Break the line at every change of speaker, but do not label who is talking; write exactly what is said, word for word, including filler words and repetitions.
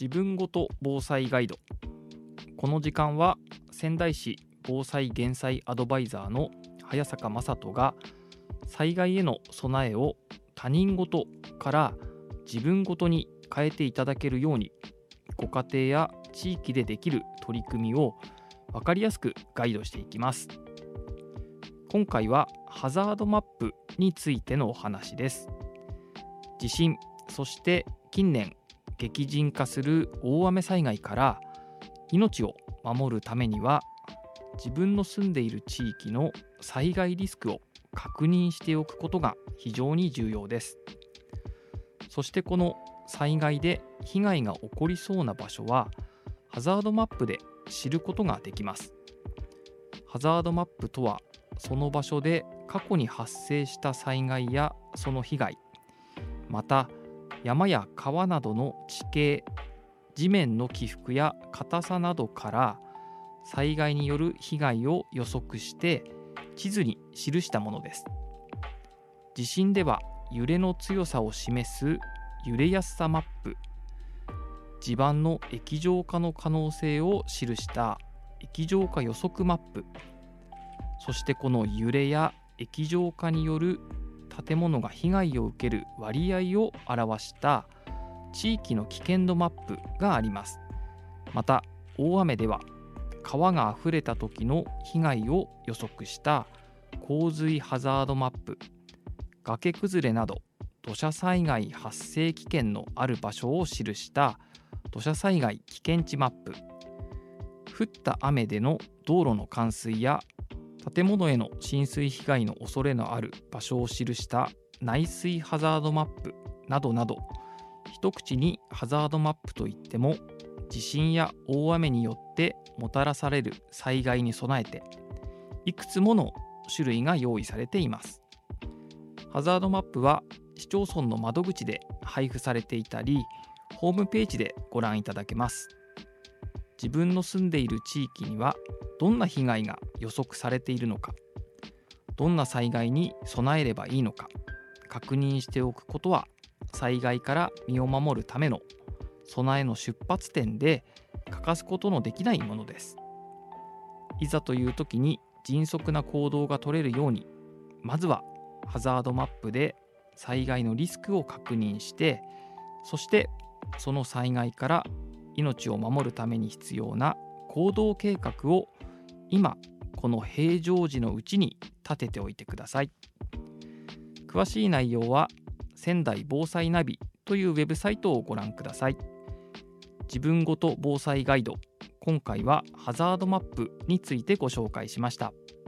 自分ごと防災ガイド。この時間は仙台市防災減災アドバイザーの早坂正人が災害への備えを他人事から自分ごとに変えていただけるように、ご家庭や地域でできる取り組みを分かりやすくガイドしていきます。今回はハザードマップについてのお話です。地震、そして近年激甚化する大雨災害から命を守るためには、自分の住んでいる地域の災害リスクを確認しておくことが非常に重要です。そしてこの災害で被害が起こりそうな場所はハザードマップで知ることができます。ハザードマップとは、その場所で過去に発生した災害やその被害、また山や川などの地形、地面の起伏や硬さなどから災害による被害を予測して地図に記したものです。地震では揺れの強さを示す揺れやすさマップ、地盤の液状化の可能性を記した液状化予測マップ、そしてこの揺れや液状化による建物が被害を受ける割合を表した地域の危険度マップがあります。また大雨では川があふれた時の被害を予測した洪水ハザードマップ、崖崩れなど土砂災害発生危険のある場所を記した土砂災害危険地マップ、降った雨での道路の冠水や建物への浸水被害の恐れのある場所を記した内水ハザードマップなどなど、一口にハザードマップといっても、地震や大雨によってもたらされる災害に備えていくつもの種類が用意されています。ハザードマップは市町村の窓口で配布されていたり、ホームページでご覧いただけます。自分の住んでいる地域にはどんな被害が予測されているのか、どんな災害に備えればいいのか確認しておくことは、災害から身を守るための備えの出発点で欠かすことのできないものです。いざという時に迅速な行動が取れるように、まずはハザードマップで災害のリスクを確認して、そしてその災害から命を守るために必要な行動計画を今この平常時のうちに立てておいてください。詳しい内容は仙台防災ナビというウェブサイトをご覧ください。自分ごと防災ガイド、今回はハザードマップについてご紹介しました。